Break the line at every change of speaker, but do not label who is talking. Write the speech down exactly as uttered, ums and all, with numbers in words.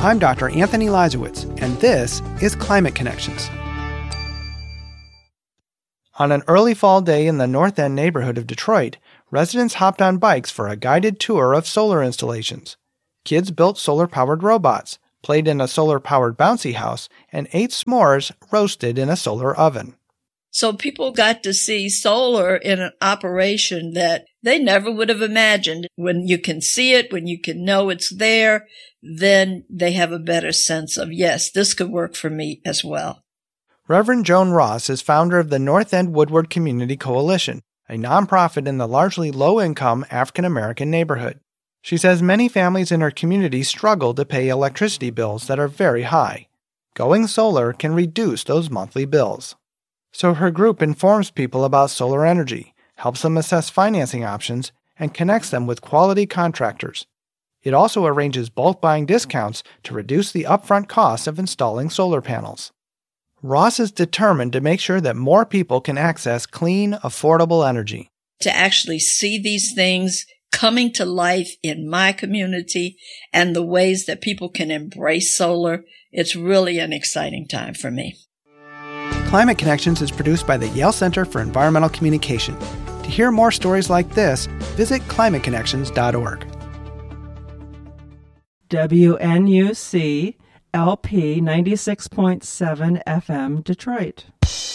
I'm Doctor Anthony Lizowitz, and this is Climate Connections. On an early fall day in the North End neighborhood of Detroit, residents hopped on bikes for a guided tour of solar installations. Kids built solar-powered robots, played in a solar-powered bouncy house, and ate s'mores roasted in a solar oven.
So people got to see solar in an operation that they never would have imagined. When you can see it, when you can know it's there, then they have a better sense of, yes, this could work for me as well.
Reverend Joan Ross is founder of the North End Woodward Community Coalition, a nonprofit in the largely low-income African-American neighborhood. She says many families in her community struggle to pay electricity bills that are very high. Going solar can reduce those monthly bills. So her group informs people about solar energy, helps them assess financing options, and connects them with quality contractors. It also arranges bulk buying discounts to reduce the upfront cost of installing solar panels. Ross is determined to make sure that more people can access clean, affordable energy.
To actually see these things coming to life in my community and the ways that people can embrace solar, it's really an exciting time for me.
Climate Connections is produced by the Yale Center for Environmental Communication. To hear more stories like this, visit climate connections dot org.
W N U C L P ninety-six point seven F M Detroit.